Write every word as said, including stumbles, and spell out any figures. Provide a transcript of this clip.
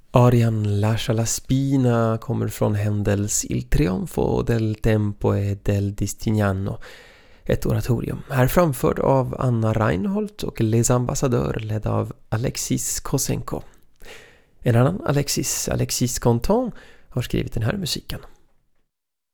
Arian Lascia la spina kommer från Händels Il trionfo del tempo e del destiniano, ett oratorium. Här framförd av Anna Reinholdt och Les Ambassadeurs ledd av Alexis Kosenko. En annan Alexis, Alexis Contant, har skrivit den här musiken.